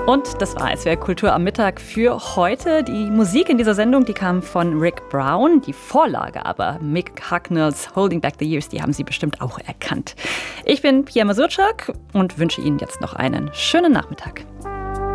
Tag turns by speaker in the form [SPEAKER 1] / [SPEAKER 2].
[SPEAKER 1] Und das war SWR Kultur am Mittag für heute. Die Musik in dieser Sendung, die kam von Rick Brown. Die Vorlage aber, Mick Hucknalls Holding Back the Years, die haben Sie bestimmt auch erkannt. Ich bin Pia Masurczak und wünsche Ihnen jetzt noch einen schönen Nachmittag.